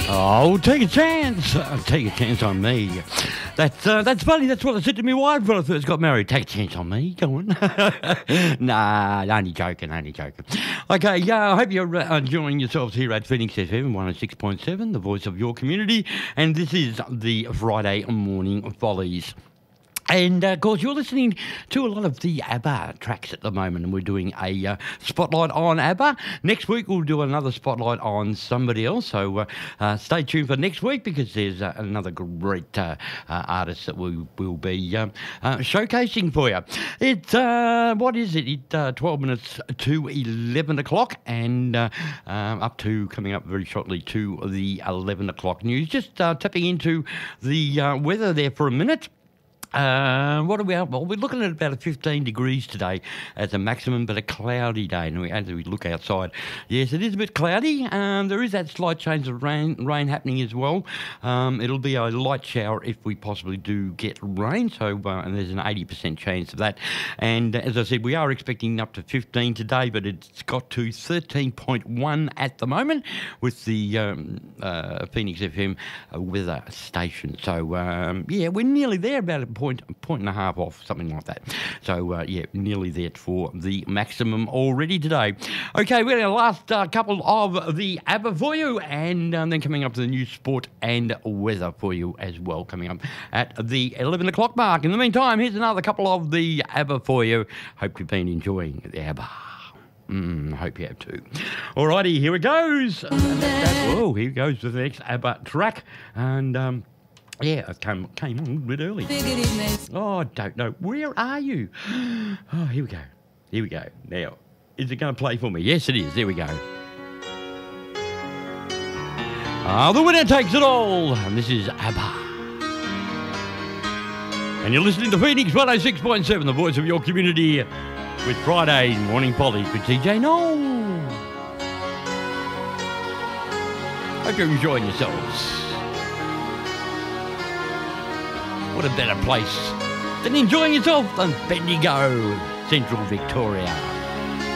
Oh, take a chance. Take a chance on me. That's funny. That's what I said to my wife when I first got married. Take a chance on me. Go on. Nah, only joking. Okay, I hope you're enjoying yourselves here at Phoenix FM 106.7, the voice of your community. And this is the Friday Morning Follies. And, of course, you're listening to a lot of the ABBA tracks at the moment, and we're doing a spotlight on ABBA. Next week, we'll do another spotlight on somebody else, so stay tuned for next week because there's another great artist that we will be showcasing for you. It's, what is it? It's 12 minutes to 11 o'clock and up to, coming up very shortly to the 11 o'clock news. Just tapping into the weather there for a minute. What are we at? Well, we're looking at about 15 degrees today as a maximum, but a cloudy day. And as we look outside, yes, it is a bit cloudy. There is that slight change of rain happening as well. It'll be a light shower if we possibly do get rain. So, and there's an 80% chance of that. And as I said, we are expecting up to 15 today, but it's got to 13.1 at the moment with the Phoenix FM weather station. So, yeah, we're nearly there, about a point and a half off, something like that. So, yeah, nearly there for the maximum already today. Okay, we're going to last couple of the ABBA for you, and then coming up to the news, sport and weather for you as well, coming up at the 11 o'clock mark. In the meantime, here's another couple of the ABBA for you. Hope you've been enjoying the ABBA. Hope you have too. Alrighty, here it goes. Whoa, here goes the next ABBA track. And, yeah, I came on a little bit early. Oh, I don't know. Where are you? Oh, here we go. Now, is it going to play for me? Yes, it is. There we go. The winner takes it all. And this is ABBA. And you're listening to Phoenix 106.7, the voice of your community, with Friday Morning Follies with TJ Noel. Hope you're enjoying yourselves. What a better place than enjoying yourself than Bendigo, Central Victoria.